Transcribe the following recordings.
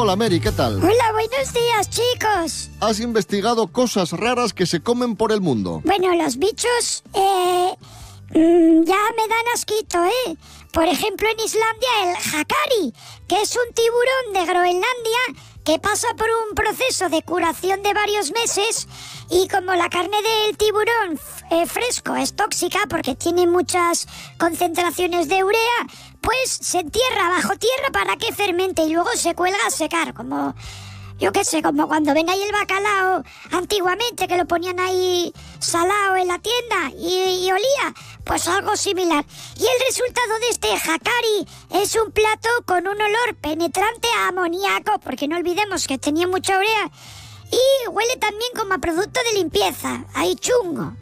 Hola, Mary, ¿qué tal? Hola, buenos días, chicos. Has investigado cosas raras que se comen por el mundo. Bueno, los bichos ya me dan asquito, ¿eh? Por ejemplo, en Islandia, el hakari, que es un tiburón de Groenlandia que pasa por un proceso de curación de varios meses, y como la carne del tiburón fresco es tóxica porque tiene muchas concentraciones de urea, pues se entierra bajo tierra para que fermente y luego se cuelga a secar, como... Yo qué sé, como cuando ven ahí el bacalao antiguamente, que lo ponían ahí salado en la tienda y olía, pues algo similar. Y el resultado de este hakari es un plato con un olor penetrante a amoníaco, porque no olvidemos que tenía mucha urea, y huele también como a producto de limpieza, ahí chungo.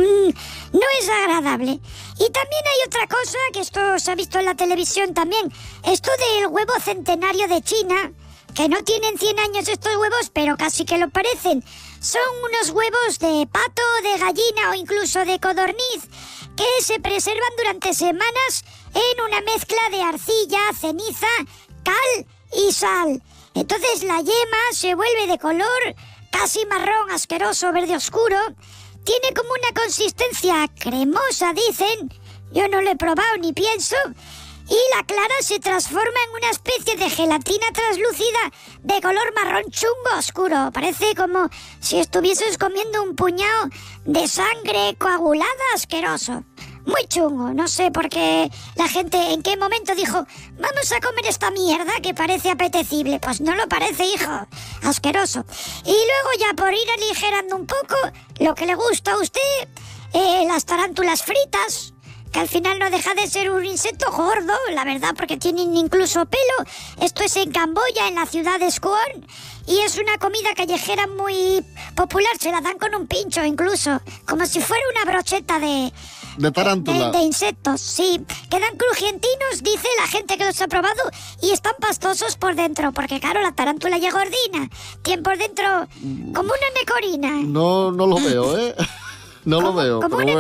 No es agradable. Y también hay otra cosa, que esto se ha visto en la televisión también, esto del huevo centenario de China, que no tienen 100 años estos huevos, pero casi que lo parecen. Son unos huevos de pato, de gallina o incluso de codorniz que se preservan durante semanas en una mezcla de arcilla, ceniza, cal y sal. Entonces la yema se vuelve de color casi marrón, asqueroso, verde oscuro. Tiene como una consistencia cremosa, dicen. Yo no lo he probado ni pienso. Y la clara se transforma en una especie de gelatina translúcida de color marrón chungo oscuro. Parece como si estuvieses comiendo un puñado de sangre coagulada, asqueroso. Muy chungo. No sé por qué la gente en qué momento dijo: vamos a comer esta mierda que parece apetecible. Pues no lo parece, hijo. Asqueroso. Y luego, ya por ir aligerando un poco lo que le gusta a usted, las tarántulas fritas, que al final no deja de ser un insecto gordo, la verdad, porque tienen incluso pelo. Esto es en Camboya, en la ciudad de Squon, y es una comida callejera muy popular. Se la dan con un pincho incluso, como si fuera una brocheta de tarántula. De insectos, sí. Quedan crujientinos, dice la gente que los ha probado, y están pastosos por dentro, porque claro, la tarántula ya gordina, tiene por dentro como una necorina. No lo veo, ¿eh? No lo veo. Como una